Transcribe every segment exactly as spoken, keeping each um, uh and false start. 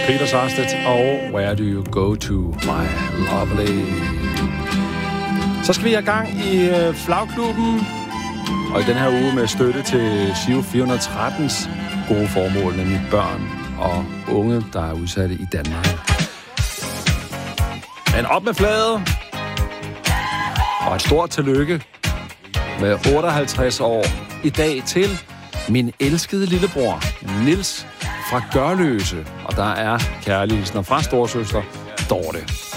Peter Sarstedt og Where Do You Go To, My Lovely. Så skal vi have gang i øh, Flagklubben, og i den her uge med støtte til Giro fire hundrede og trettens gode formål, nemlig børn og unge, der er udsatte i Danmark. Men op med flaget, og et stort tillykke med otteoghalvtreds år i dag til min elskede lillebror, Nils fra Gørløse. Og der er kærligheden fra storsøster Dorte.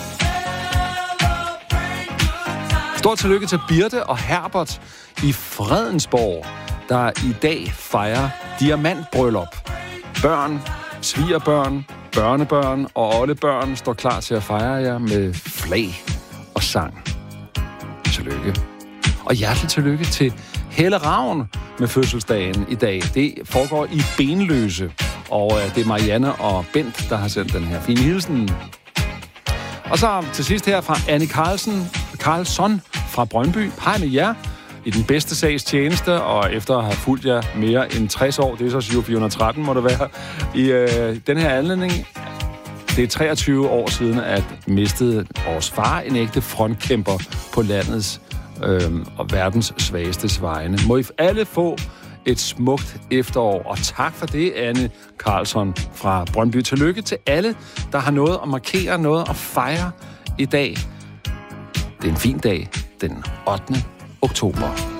Stort tillykke til Birte og Herbert i Fredensborg, der i dag fejrer diamantbryllup. Børn, svigerbørn, børnebørn og oldebørn står klar til at fejre jer med flag og sang. Tillykke. Og hjertelig tillykke til Helle Ravn med fødselsdagen i dag. Det foregår i Benløse, og det er Marianne og Bent, der har sendt den her fine hilsen. Og så til sidst her fra Annie Carlsen, Carlson fra Brøndby. Hej med jer i den bedste sags tjeneste, og efter at have fulgt jer mere end tres år, det er så Giro fire hundrede og tretten, må det være, i øh, den her anledning. Det er treogtyve år siden, at mistede vores far, en ægte frontkæmper på landets øh, og verdens svageste vegne. Må I alle få et smukt efterår, og tak for det, Anne Carlson fra Brøndby. Tillykke til alle, der har noget at markere, noget at fejre i dag. Det er en fin dag, den ottende oktober.